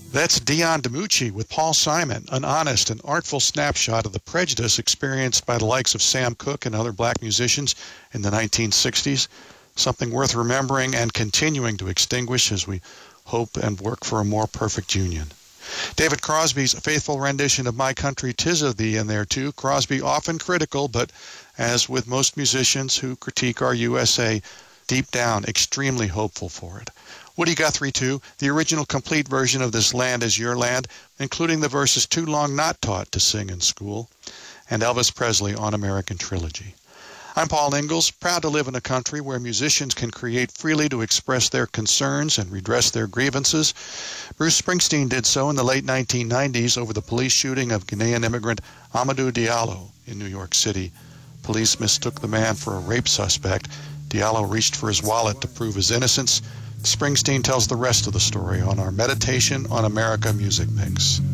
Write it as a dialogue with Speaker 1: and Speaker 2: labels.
Speaker 1: That's Dion DiMucci with Paul Simon, an honest and artful snapshot of the prejudice experienced by the likes of Sam Cooke and other black musicians in the 1960s, something worth remembering and continuing to extinguish as we hope and work for a more perfect union. David Crosby's faithful rendition of My Country 'Tis of Thee in there too. Crosby often critical, but as with most musicians who critique our USA, deep down extremely hopeful for it. Woody Guthrie, too, the original complete version of This Land Is Your Land, including the verses Too Long Not Taught to Sing in School, and Elvis Presley on American Trilogy. I'm Paul Ingalls, proud to live in a country where musicians can create freely to express their concerns and redress their grievances. Bruce Springsteen did so in the late 1990s over the police shooting of Ghanaian immigrant Amadou Diallo in New York City. Police mistook the man for a rape suspect. Diallo reached for his wallet to prove his innocence. Springsteen tells the rest of the story on our Meditation on America music mix.